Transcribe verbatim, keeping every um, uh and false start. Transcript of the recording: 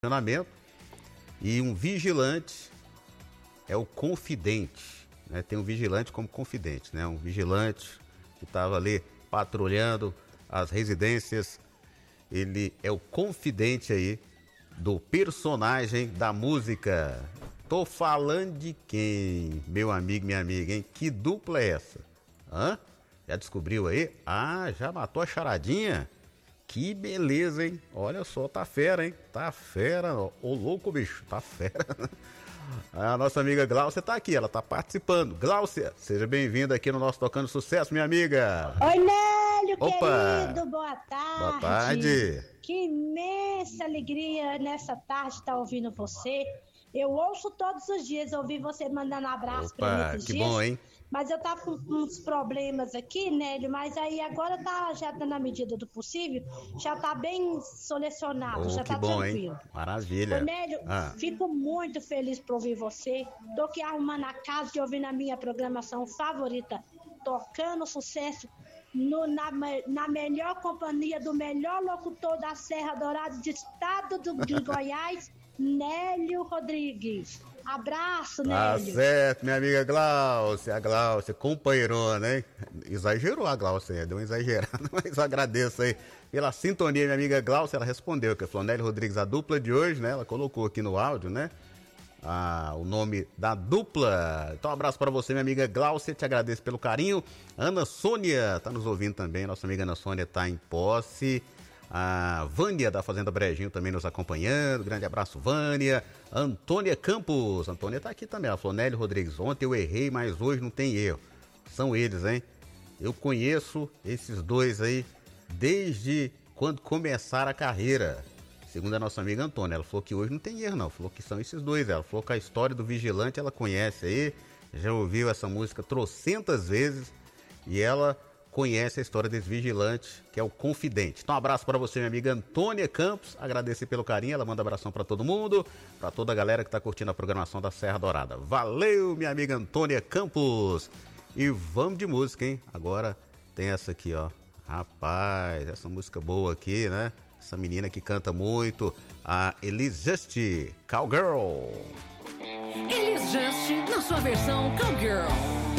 Funcionamento. E um vigilante é o confidente, né? Tem um vigilante como confidente, né? Um vigilante que estava ali patrulhando as residências. Ele é o confidente aí do personagem da música. Tô falando de quem, meu amigo, minha amiga, hein? Que dupla é essa? Hã? Já descobriu aí? Ah, já matou a charadinha? Que beleza, hein? Olha só, tá fera, hein? Tá fera, ó. Ô louco, bicho, tá fera. A nossa amiga Gláucia tá aqui, ela tá participando. Gláucia, seja bem-vinda aqui no nosso Tocando Sucesso, minha amiga. Oi, Nélio, Opa. querido, boa tarde. Boa tarde. Que imensa alegria nessa tarde estar ouvindo você. Eu ouço todos os dias, ouvi você mandando abraço para mim esses que dias. bom, hein? Mas eu tava com uns problemas aqui, Nélio, mas aí agora tá, já tá na medida do possível, já tá bem selecionado, Oh, já que tá bom, tranquilo. hein? Maravilha. Ô, Nélio, Ah. fico muito feliz por ouvir você. Tô aqui arrumando a casa e ouvindo a minha programação favorita, Tocando Sucesso, no, na, na melhor companhia do melhor locutor da Serra Dourada do estado do, de Goiás, Nélio Rodrigues. Abraço, Tá Nélio. certo, minha amiga Gláucia, a Gláucia, companheirona, hein? Exagerou a Gláucia, deu uma exagerada, mas eu agradeço aí pela sintonia, minha amiga Gláucia, ela respondeu, que falou Nélio Rodrigues, a dupla de hoje, né? Ela colocou aqui no áudio, né? Ah, o nome da dupla. Então, um abraço para você, minha amiga Gláucia, te agradeço pelo carinho. Ana Sônia tá nos ouvindo também, nossa amiga Ana Sônia tá em posse. A Vânia da Fazenda Brejinho também nos acompanhando. Grande abraço, Vânia. Antônia Campos. Antônia tá aqui também. Ela falou, Nélio Rodrigues, ontem eu errei, mas hoje não tem erro. São eles, hein? Eu conheço esses dois aí desde quando começaram a carreira. Segundo a nossa amiga Antônia, ela falou que hoje não tem erro, não. Falou que são esses dois. Ela falou que a história do Vigilante ela conhece aí. Já ouviu essa música trocentas vezes. E ela conhece a história desse vigilante, que é o confidente. Então, um abraço para você, minha amiga Antônia Campos. Agradecer pelo carinho. Ela manda abração para todo mundo, para toda a galera que está curtindo a programação da Serra Dourada. Valeu, minha amiga Antônia Campos. E vamos de música, hein? Agora tem essa aqui, ó. Rapaz, essa música boa aqui, né? Essa menina que canta muito, a Elis Just, Cowgirl. Elis Just, na sua versão Cowgirl.